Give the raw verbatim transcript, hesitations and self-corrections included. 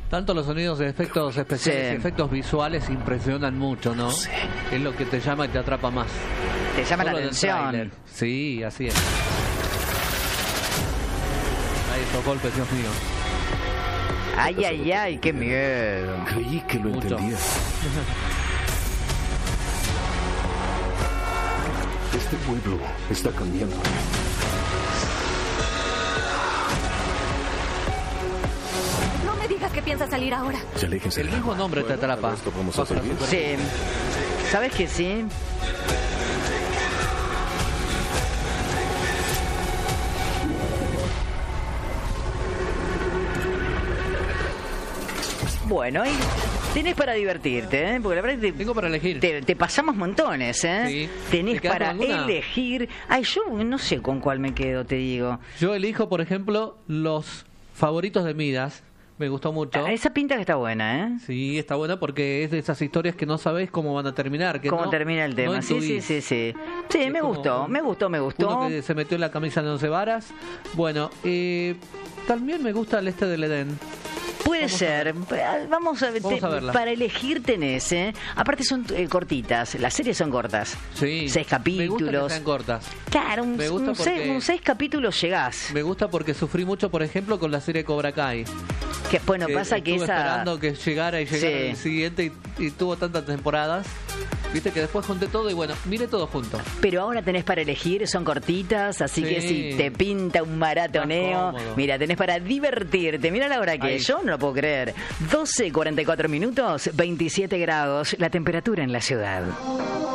Tanto los sonidos de efectos especiales Sí. y efectos visuales impresionan mucho, ¿no? Sí. Es lo que te llama y te atrapa más. Te llama la Solo del atención. tráiler. Sí, así es. Ahí esos golpes, Dios mío. Ay, ay, ay, qué miedo. Creí que lo Mucho. entendía. Este pueblo está cambiando. No me digas que piensas salir ahora. Ya aléjense. El mismo nombre te atrapa. Esto vamos a Bajo la seguir. superficie. Sí. ¿Sabes que sí? Bueno, y tenés para divertirte, ¿eh? Porque la verdad es que te, Tengo para elegir. te, te pasamos montones, ¿eh? Sí. Tenés ¿Te quedás para con alguna? elegir. Ay, yo no sé con cuál me quedo, te digo. Yo elijo, por ejemplo, los favoritos de Midas. Me gustó mucho. Ah, esa pinta que está buena, ¿eh? Sí, está buena porque es de esas historias que no sabéis cómo van a terminar. Que ¿Cómo no- termina el tema? no sí, sí, intuís. sí, sí. Sí, Es me como gustó, un- me gustó, me gustó. Uno que se metió en la camisa de once varas. Bueno, eh, también me gusta el este del Edén. Puede Vamos a ser. Vamos a ver. Vamos te- a verla. Para elegir tenés, ¿eh? Aparte son eh, cortitas. Las series son cortas. Sí. Seis Me gusta que capítulos. sean cortas. Claro, un, Me gusta un seis, porque- un seis capítulos llegás. Me gusta porque sufrí mucho, por ejemplo, con la serie Cobra Kai. Que bueno, pasa que estuve esa. esperando que llegara y llegara Sí. el siguiente y, y tuvo tantas temporadas. Viste que después junté todo y bueno, mire todo junto. Pero ahora tenés para elegir, son cortitas, así Sí. que si te pinta un maratoneo, Más cómodo. mira, tenés para divertirte. Mira la hora que Ahí. es, yo no lo puedo creer. doce cuarenta y cuatro minutos, veintisiete grados, la temperatura en la ciudad.